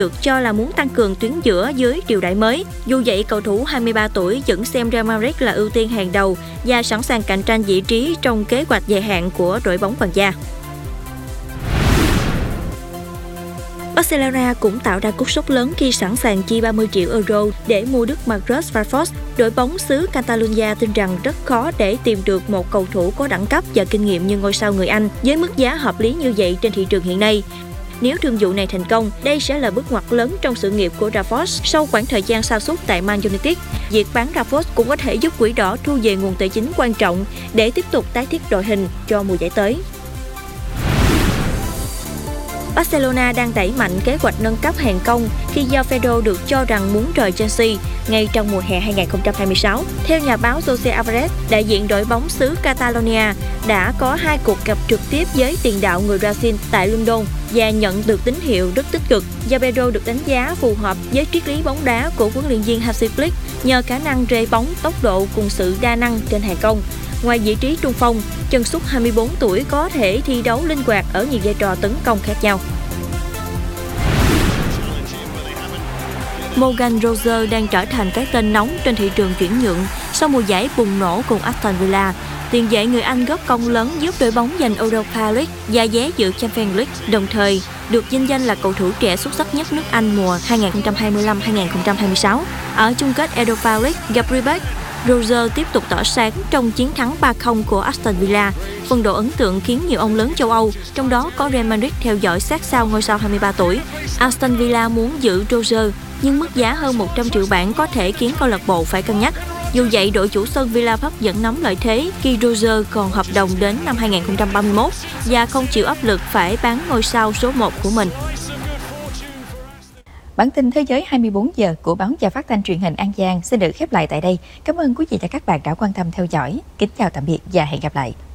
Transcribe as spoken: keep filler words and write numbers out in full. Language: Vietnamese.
được cho là muốn tăng cường tuyến giữa dưới triều đại mới. Dù vậy, cầu thủ hai mươi ba tuổi vẫn xem Real Madrid là ưu tiên hàng đầu và sẵn sàng cạnh tranh vị trí trong kế hoạch dài hạn của đội bóng vàng da. Barcelona cũng tạo ra cú sốc lớn khi sẵn sàng chi ba mươi triệu euro để mua Đức Marcus Rashford. Đội bóng xứ Catalonia tin rằng rất khó để tìm được một cầu thủ có đẳng cấp và kinh nghiệm như ngôi sao người Anh với mức giá hợp lý như vậy trên thị trường hiện nay. Nếu thương vụ này thành công, đây sẽ là bước ngoặt lớn trong sự nghiệp của Rashford sau khoảng thời gian sa sút tại Man United. Việc bán Rashford cũng có thể giúp Quỷ Đỏ thu về nguồn tài chính quan trọng để tiếp tục tái thiết đội hình cho mùa giải tới. Barcelona đang đẩy mạnh kế hoạch nâng cấp hàng công khi João Pedro được cho rằng muốn rời Chelsea ngay trong mùa hè hai nghìn không trăm hai mươi sáu. Theo nhà báo Jose Alvarez, đại diện đội bóng xứ Catalonia đã có hai cuộc gặp trực tiếp với tiền đạo người Brazil tại London và nhận được tín hiệu rất tích cực. João Pedro được đánh giá phù hợp với triết lý bóng đá của huấn luyện viên Hansi Flick nhờ khả năng rê bóng, tốc độ cùng sự đa năng trên hàng công. Ngoài vị trí trung phong, chân sút hai mươi bốn tuổi có thể thi đấu linh hoạt ở nhiều vai trò tấn công khác nhau. Morgan Rogers đang trở thành cái tên nóng trên thị trường chuyển nhượng sau mùa giải bùng nổ cùng Aston Villa. Tiền vệ người Anh góp công lớn giúp đội bóng giành Europa League và vé dự Champions League, đồng thời được vinh danh là cầu thủ trẻ xuất sắc nhất nước Anh mùa hai nghìn không trăm hai mươi lăm hai nghìn không trăm hai mươi sáu. Ở chung kết Europa League gặp Ribéry, Rogers tiếp tục tỏ sáng trong chiến thắng ba không của Aston Villa. Phong độ ấn tượng khiến nhiều ông lớn châu Âu, trong đó có Real Madrid theo dõi sát sao ngôi sao hai mươi ba tuổi. Aston Villa muốn giữ Rogers, nhưng mức giá hơn một trăm triệu bảng có thể khiến câu lạc bộ phải cân nhắc. Dù vậy, đội chủ sân Villa Park vẫn nắm lợi thế khi Rogers còn hợp đồng đến năm hai nghìn không trăm ba mươi mốt và không chịu áp lực phải bán ngôi sao số một của mình. Bản tin Thế giới hai mươi bốn giờ của báo Và Phát thanh truyền hình An Giang xin được khép lại tại đây. Cảm ơn quý vị và các bạn đã quan tâm theo dõi. Kính chào tạm biệt và hẹn gặp lại.